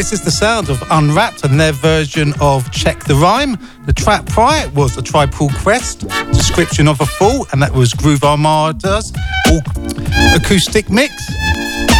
this is the sound of Unwrapped and their version of Check the Rhyme. The track prior was A Tribe Called Quest, Description of a Fool, and that was Groove Armada's acoustic mix.